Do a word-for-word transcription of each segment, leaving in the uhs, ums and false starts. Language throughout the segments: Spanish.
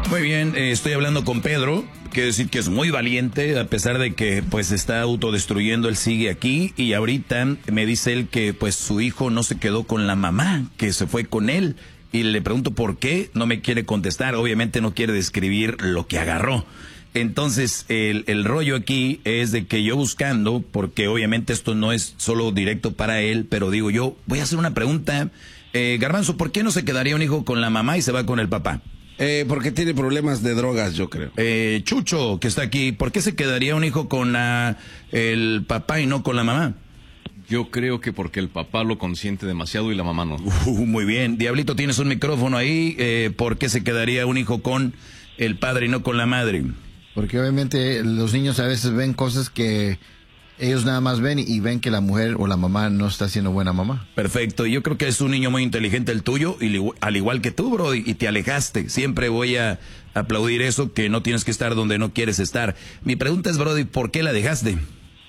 Muy bien, eh, estoy hablando con Pedro, quiero decir que es muy valiente, a pesar de que pues está autodestruyendo, él sigue aquí, y ahorita me dice él que pues su hijo no se quedó con la mamá, que se fue con él, y le pregunto por qué, no me quiere contestar, obviamente no quiere describir lo que agarró. Entonces, el, el rollo aquí es de que yo buscando, porque obviamente esto no es solo directo para él, pero digo yo, voy a hacer una pregunta, eh, Garbanzo, ¿por qué no se quedaría un hijo con la mamá y se va con el papá? Eh, porque tiene problemas de drogas, yo creo. Eh, Chucho, que está aquí, ¿por qué se quedaría un hijo con la, el papá y no con la mamá? Yo creo que porque el papá lo consiente demasiado y la mamá no. Uh, muy bien. Diablito, tienes un micrófono ahí. Eh, ¿Por qué se quedaría un hijo con el padre y no con la madre? Porque obviamente los niños a veces ven cosas que ellos nada más ven y ven que la mujer o la mamá no está siendo buena mamá. Perfecto, yo creo que es un niño muy inteligente el tuyo, y al igual que tú, bro, y te alejaste. Siempre voy a aplaudir eso, que no tienes que estar donde no quieres estar. Mi pregunta es, Brody, ¿por qué la dejaste?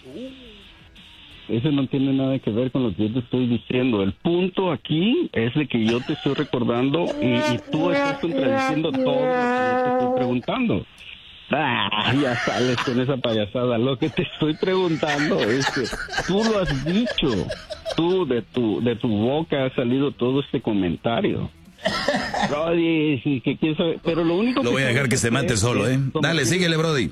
Eso no tiene nada que ver con lo que yo te estoy diciendo. El punto aquí es de que yo te estoy recordando y, y tú estás contradiciendo todo lo que yo te estoy preguntando. Ah, ya sales con esa payasada. Lo que te estoy preguntando es que tú lo has dicho. Tú, de tu de tu boca ha salido todo este comentario. Brody, sí, que quién sabe, pero lo único Lo voy a dejar que se mate solo, ¿eh? Dale, síguele, Brody.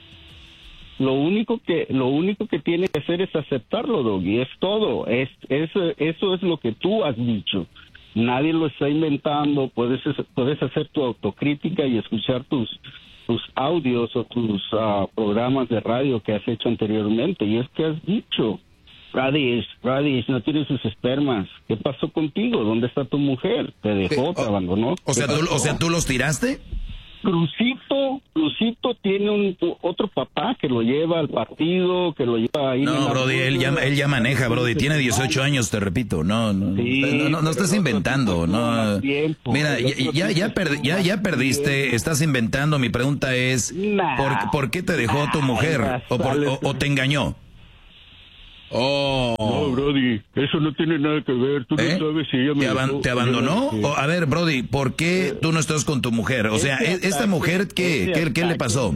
Lo único que lo único que tiene que hacer es aceptarlo, Doggy. Es todo. Es eso eso es lo que tú has dicho. Nadie lo está inventando. Puedes puedes hacer tu autocrítica y escuchar tus tus audios o tus uh, programas de radio que has hecho anteriormente, y es que has dicho, Radish, Radish, no tienes sus espermas. ¿Qué pasó contigo? ¿Dónde está tu mujer? ¿Te dejó? ¿Te abandonó? O sea, ¿tú, o sea, ¿tú los tiraste? Crucito, Crucito tiene un otro papá que lo lleva al partido, que lo lleva ahí. No, Brody, él ya, él ya maneja, Brody, tiene dieciocho años, te repito, no, no, sí, no, no, no estás inventando, no. Mira, ya, ya, ya, perdi, ya, ya perdiste, estás inventando. Mi pregunta es, ¿por, ¿por qué te dejó tu mujer? ¿O, por, o, o te engañó? Oh. No, Brody, eso no tiene nada que ver. Tú ¿Eh? no sabes si ella me ¿Te, aban ¿Te abandonó? No, o, a ver, Brody, ¿por qué tú no estás con tu mujer? O sea, este ¿esta mujer qué, qué, qué le pasó?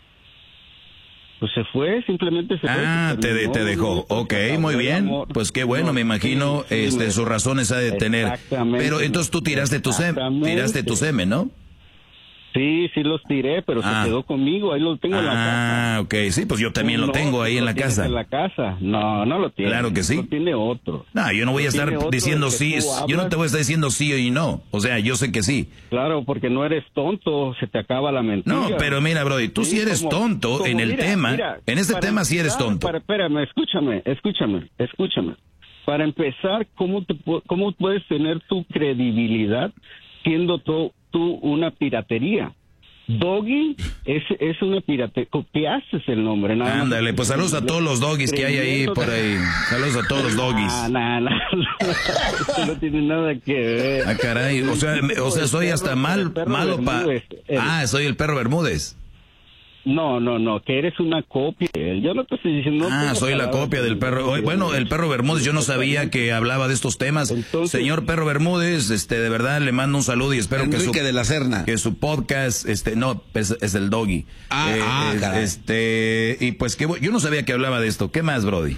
Pues se fue, simplemente se fue. Ah, te, de, te dejó. Ok, muy bien. Pues qué bueno, me imagino este, sus razones ha de tener. Pero entonces tú tiraste tu semen, tiraste tu semen, ¿no? Sí, sí los tiré, pero ah. se quedó conmigo, ahí lo tengo ah, en la casa. Ah, ok, sí, pues yo también no, lo tengo ahí en la casa. En la casa, no, no lo tiene. Claro que sí. Lo tiene otro. No, yo no voy a estar diciendo sí, yo no te voy a estar diciendo sí y no, o sea, yo sé que sí. Claro, porque no eres tonto, se te acaba la mentira. No, pero mira, Brody, tú sí, sí eres como, tonto como, en el mira, tema, mira, en este tema sí eres tonto. Para, espérame, escúchame, escúchame, escúchame. Para empezar, ¿cómo, te, cómo puedes tener tu credibilidad siendo tú, tú una piratería? Doggy es, es una pirate, copiaste el nombre. Nada Ándale, más. Pues saludos a todos los doggies que hay ahí por ahí. Saludos a todos los doggies. Ah, no, no, no, no tiene nada que ver. Ah, caray, o sea, me, o sea soy hasta mal, malo para... Ah, soy el perro Bermúdez. No, no, no, que eres una copia. Yo no te estoy diciendo... Ah, soy la copia del perro. Oye, bueno, el perro Bermúdez, yo no sabía que hablaba de estos temas. Entonces, señor perro Bermúdez, este, de verdad le mando un saludo y espero Enrique que su... de la Serna. Que su podcast, este, no, es, es el Doggy. Ah, eh, ah, es, este, y pues que yo no sabía que hablaba de esto. ¿Qué más, Brody?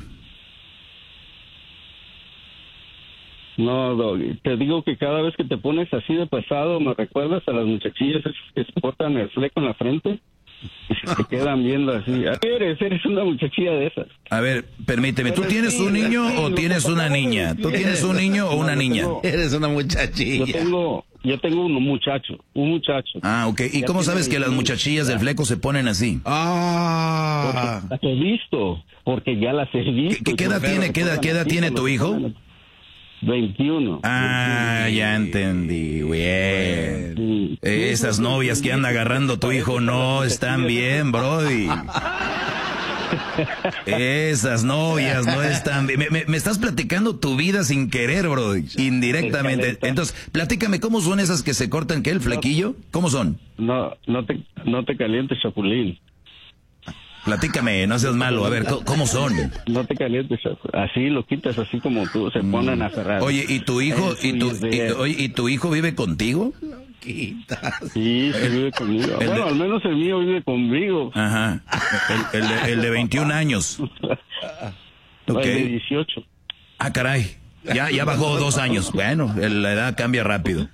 No, Doggy, te digo que cada vez que te pones así de pasado, me recuerdas a las muchachillas que se portan el fleco en la frente. Y se te quedan viendo así. Eres, eres una muchachilla de esas. A ver, permíteme, ¿tú tienes un niño o tienes una niña? ¿Tú tienes un niño o una niña? Eres una muchachilla. Yo tengo, yo tengo un muchacho, un muchacho. Ah, ok. ¿Y cómo sabes que las muchachillas del fleco se ponen así? Ah. Porque las he visto, porque ya las he visto. ¿Qué, qué edad tiene, qué edad, qué edad tiene tu hijo? veintiuno. Ah, ya entendí, bien. Sí. Eh, esas novias que anda agarrando tu hijo no están bien, Brody. Esas novias no están bien. Me, me, me estás platicando tu vida sin querer, Brody, indirectamente. Entonces, platícame, ¿cómo son esas que se cortan, qué, el flequillo? ¿Cómo son? No, no te, no te calientes, Chapulín. Platícame, no seas malo. A ver, ¿cómo son? No te calientes, así lo quitas, así como tú, se ponen a cerrar. Oye, ¿y tu hijo, y tu, y, oye, ¿y tu hijo vive contigo? Chiquita. Sí, sí vive conmigo. el Bueno, de- al menos el mío vive conmigo. Ajá. El, el de, el de veintiún años. El Ok. de dieciocho. Ah, caray. Ya, ya bajó dos años. Bueno, el- la edad cambia rápido.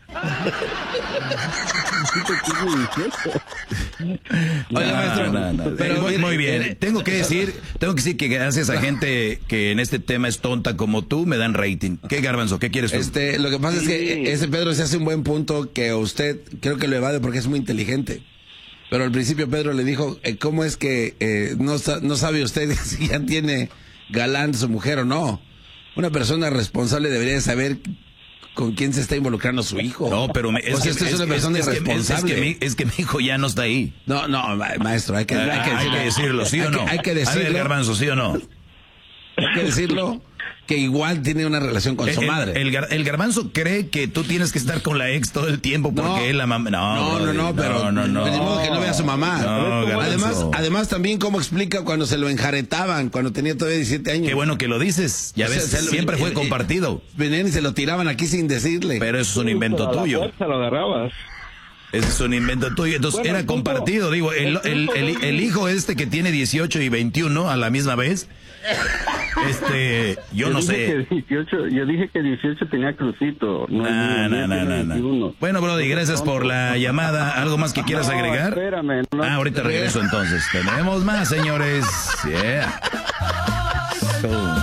Oye, No, maestro, no, no. pero Eh, muy, mire, muy bien. eh, Tengo que decir, tengo que decir que gracias a gente que en este tema es tonta como tú, me dan rating. ¿Qué, Garbanzo? ¿Qué quieres tú? Este, lo que pasa es Sí. que ese Pedro se hace un buen punto que usted creo que lo evade porque es muy inteligente. Pero al principio Pedro le dijo, eh, ¿cómo es que eh, no, sa- no sabe usted si ya tiene galán su mujer o no? Una persona responsable debería saber con quién se está involucrando su hijo. No, pero me- es O sea, que usted es una que- persona es que- irresponsable. Es que, mi, es que mi hijo ya no está ahí. No, no, ma- maestro, hay que, Ah, hay que hay que decirlo, ¿sí o hay que- no? Hay que A ver, decirlo. Garbanzo, ¿sí o no? Hay que decirlo que igual tiene una relación con su El- madre. El, gar- el Garbanzo cree que tú tienes que estar con la ex todo el tiempo porque No. él la mamá. No, No, no, brody, no, pero no, no, de modo que no vea a su mamá. No, Garbanzo. además, además también cómo explica cuando se lo enjaretaban, cuando tenía todavía diecisiete años. Qué bueno que lo dices. Ya O sea, ves, se lo- siempre fue eh, eh, compartido. Venían y se lo tiraban aquí sin decirle. Pero eso es un invento A la tuyo. fuerza lo agarrabas. Ese es un invento tuyo. Entonces Bueno, era el punto- compartido. Digo, el, el el, punto el- es- el hijo este que tiene dieciocho y veintiuno a la misma vez. Este, yo no dije sé. que dieciocho, yo dije que dieciocho tenía crucito. No, el No, mío, no, el no, mío no, tiene no. veintiuno. Bueno, Brody, gracias por la llamada. ¿Algo más que quieras No, agregar? espérame, no. Ah, ahorita regreso entonces. Tenemos más, señores. Yeah. So,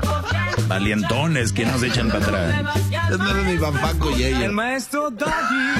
valientones que nos echan para atrás. Es más de mi papá y ella. El maestro Doggy.